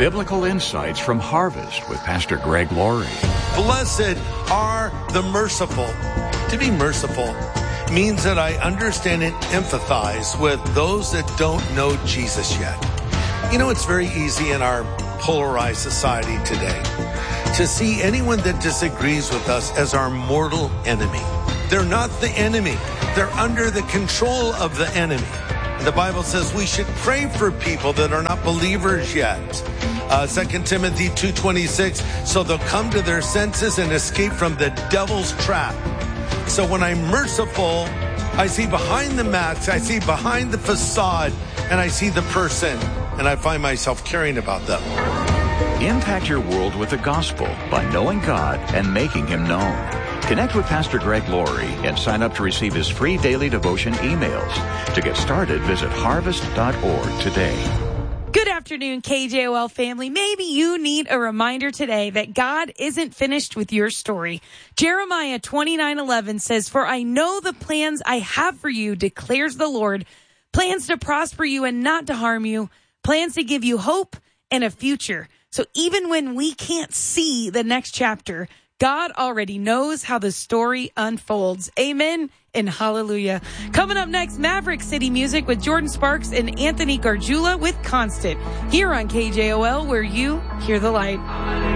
biblical insights from Harvest with Pastor Greg Laurie. Blessed are the merciful. To be merciful means that I understand and empathize with those that don't know Jesus yet. You know, it's very easy in our polarized society today to see anyone that disagrees with us as our mortal enemy. They're not the enemy. They're under the control of the enemy. The Bible says we should pray for people that are not believers yet. 2 Timothy 2:26, so they'll come to their senses and escape from the devil's trap. So when I'm merciful, I see behind the mask, I see behind the facade, and I see the person, and I find myself caring about them. Impact your world with the gospel by knowing God and making Him known. Connect with Pastor Greg Laurie and sign up to receive his free daily devotion emails. To get started, visit harvest.org today. Good afternoon, KJOL family. Maybe you need a reminder today that God isn't finished with your story. Jeremiah 29:11 says, "For I know the plans I have for you, declares the Lord, plans to prosper you and not to harm you, plans to give you hope and a future." So even when we can't see the next chapter, God already knows how the story unfolds. Amen and hallelujah. Coming up next, Maverick City Music with Jordan Sparks and Anthony Gargiula with Constant. Here on KJOL, where you hear the light.